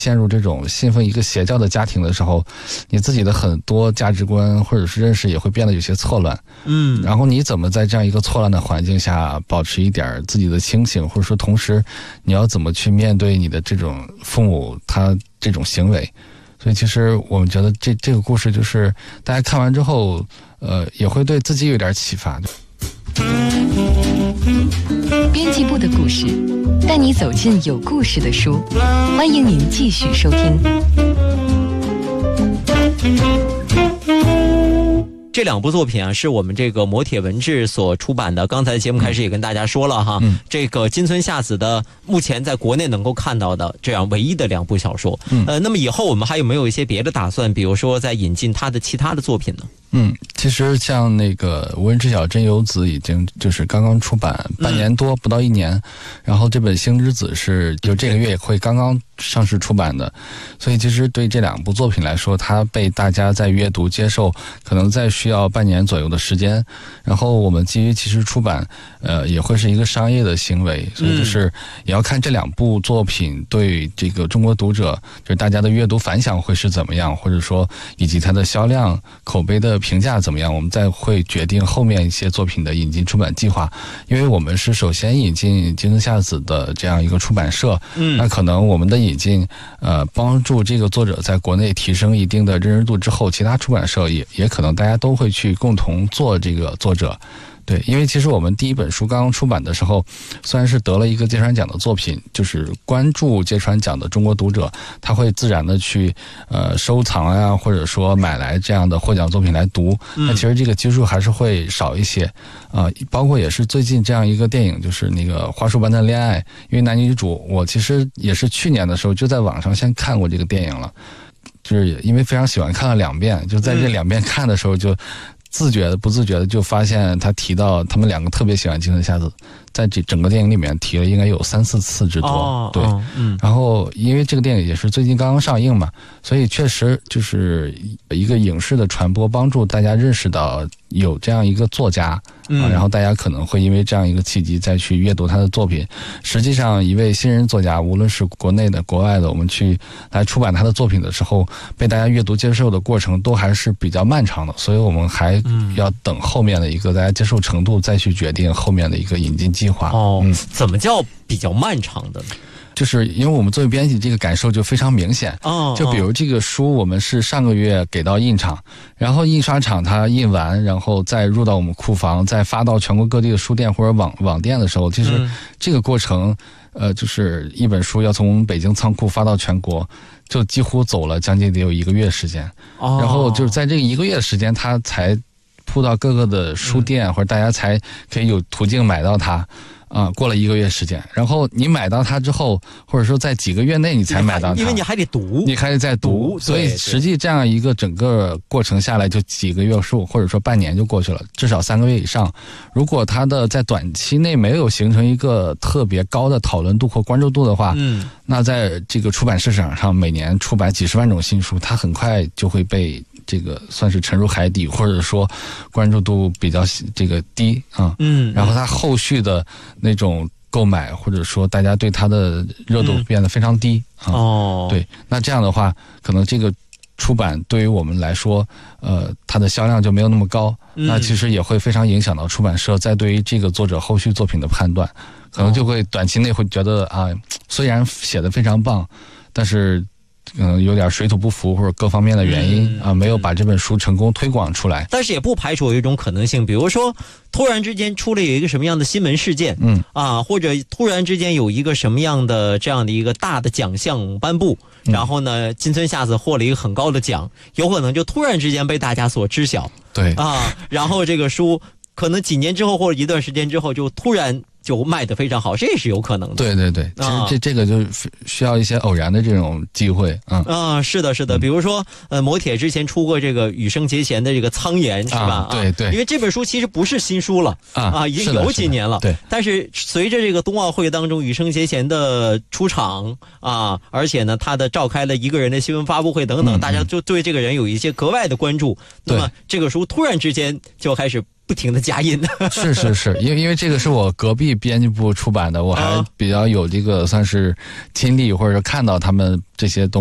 陷入这种信奉一个邪教的家庭的时候，你自己的很多价值观或者是认识也会变得有些错乱。然后你怎么在这样一个错乱的环境下保持一点自己的清醒，或者说同时你要怎么去面对你的这种父母他这种行为。所以其实我们觉得这个故事就是大家看完之后也会对自己有点启发。 编辑部的故事，带你走进有故事的书，欢迎您继续收听。 这两部作品啊，是我们这个磨铁文志所出版的。刚才节目开始也跟大家说了哈，这个金村夏子的目前在国内能够看到的这样唯一的两部小说。那么以后我们还有没有一些别的打算？比如说在引进他的其他的作品呢？ 其实像那个无人知晓真由子已经就是刚刚出版半年多，不到1年，然后这本星之子是就这个月也会刚刚上市出版的，所以其实对这两部作品来说，它被大家在阅读接受可能在需要半年左右的时间。然后我们基于其实出版也会是一个商业的行为，所以就是也要看这两部作品对这个中国读者就是大家的阅读反响会是怎么样，或者说以及它的销量口碑的评价怎么样，我们再会决定后面一些作品的引进出版计划。因为我们是首先引进金村夏子的这样一个出版社，那可能我们的引进帮助这个作者在国内提升一定的认知度之后，其他出版社也可能大家都会去共同做这个作者。对，因为其实我们第一本书刚刚出版的时候，虽然是得了一个芥川奖的作品，就是关注芥川奖的中国读者，他会自然的去收藏啊，或者说买来这样的获奖作品来读。那其实这个基数还是会少一些包括也是最近这样一个电影，就是那个《花束般的恋爱》，因为男女主我其实也是去年的时候就在网上先看过这个电影了，就是因为非常喜欢看了2遍，就在这2遍看的时候就自觉的不自觉的就发现他提到他们两个特别喜欢金村夏子，在这整个电影里面提了应该有3-4次之多。对，然后因为这个电影也是最近刚刚上映嘛，所以确实就是一个影视的传播，帮助大家认识到有这样一个作家然后大家可能会因为这样一个契机再去阅读他的作品。实际上一位新人作家，无论是国内的国外的，我们去来出版他的作品的时候，被大家阅读接受的过程都还是比较漫长的，所以我们还要等后面的一个大家接受程度再去决定后面的一个引进计划。 怎么叫比较漫长的呢？ 就是因为我们作为编辑，这个感受就非常明显。就比如这个书，我们是上个月给到印厂，然后印刷厂它印完，然后再入到我们库房，再发到全国各地的书店或者网店的时候，其实这个过程，就是一本书要从北京仓库发到全国，就几乎走了将近得有1个月时间。然后就是在这1个月的时间，它才铺到各个的书店，或者大家才可以有途径买到它。过了1个月时间，然后你买到它之后，或者说在几个月内你才买到它， 因为你还得读， 你还得再读，所以实际这样一个整个过程下来就几个月数，或者说半年就过去了，至少3个月以上。如果它的在短期内没有形成一个特别高的讨论度或关注度的话，那在这个出版市场上每年出版几十万种新书，它很快就会被这个算是沉入海底，或者说关注度比较这个低然后它后续的那种购买或者说大家对它的热度变得非常低对，那这样的话可能这个出版对于我们来说它的销量就没有那么高，那其实也会非常影响到出版社在对于这个作者后续作品的判断，可能就会短期内会觉得虽然写得非常棒，但是有点水土不服或者各方面的原因没有把这本书成功推广出来。 但是也不排除有一种可能性，比如说突然之间出了有一个什么样的新闻事件或者突然之间有一个什么样的这样的一个大的奖项颁布，然后呢金村夏子获了一个很高的奖，有可能就突然之间被大家所知晓。 对然后这个书可能几年之后或者一段时间之后就突然就卖得非常好，这也是有可能的。 对对对，其实这个就需要一些偶然的这种机会是的是的，比如说磨铁之前出过这个羽生结弦的这个苍岩是吧对对， 因为这本书其实不是新书了已经有几年了。 对， 但是随着这个冬奥会当中羽生结弦的出场而且呢他的召开了一个人的新闻发布会等等大家就对这个人有一些格外的关注，那么这个书突然之间就开始不停的加印。 是，因为这个是我隔壁编辑部出版的，我还比较有这个算是亲历或者看到他们这些东西。